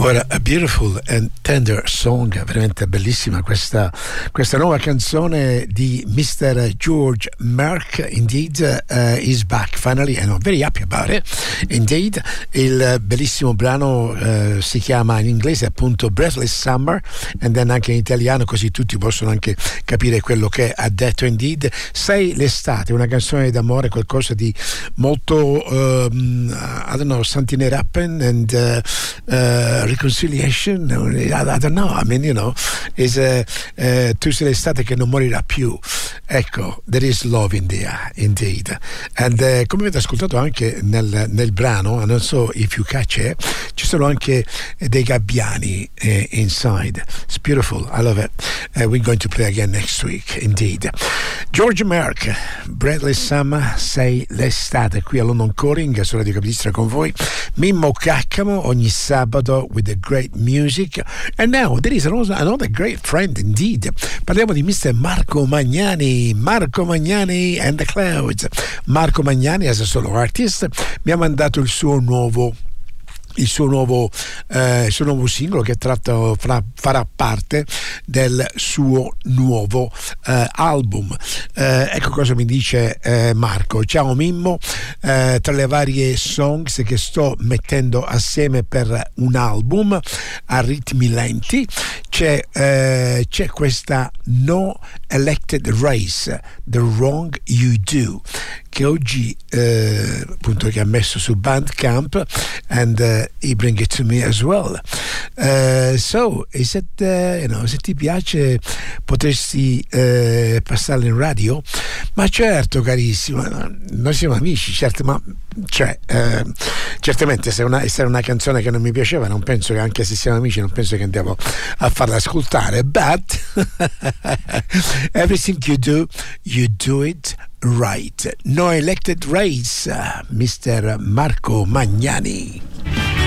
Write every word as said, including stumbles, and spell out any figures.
What a beautiful and tender song, veramente bellissima questa, questa nuova canzone di mister George Merck. Indeed, uh, is back finally and I'm very happy about it. Indeed, il bellissimo brano uh, si chiama in inglese appunto Breathless Summer, and then anche in italiano, così tutti possono anche capire quello che ha detto. Indeed, Sei l'estate, una canzone d'amore, qualcosa di molto um, I don't know, something that happened and uh, uh, reconciliation, I, I don't know, I mean, you know, is uh, uh, tu sei l'estate che non morirà più. Ecco, there is love in there, indeed. And uh, come avete ascoltato anche nel, nel brano, non so if you catch it, ci sono anche dei gabbiani uh, inside. It's beautiful, I love it. Uh, we're going to play again next week, indeed. George Merck, Breathless Summer, Sei l'estate, qui a London Calling su Radio Capistra con voi. Mimmo Caccamo ogni sabato with the great music. And now there is another, another great friend indeed. Parliamo di mister Marco Magnani. Marco Magnani and the Clouds. Marco Magnani, as a solo artist, mi ha mandato il suo nuovo il suo nuovo eh, il suo nuovo singolo che tratto, fra, farà parte del suo nuovo eh, album. Eh, ecco cosa mi dice eh, Marco. Ciao Mimmo, eh, tra le varie songs che sto mettendo assieme per un album a ritmi lenti c'è, eh, c'è questa No Elected Race, The Wrong You Do, che oggi eh, appunto che ha messo su Bandcamp, and uh, he bring it to me as well. Uh, so is it, uh, you know, se ti piace potresti uh, passarlo in radio? Ma certo carissimo, noi siamo amici, certo, ma cioè uh, certamente se, una, se era una canzone che non mi piaceva, non penso che, anche se siamo amici, non penso che andiamo a farla ascoltare, but everything you do, you do it right. No Elected Race, mister Marco Magnani.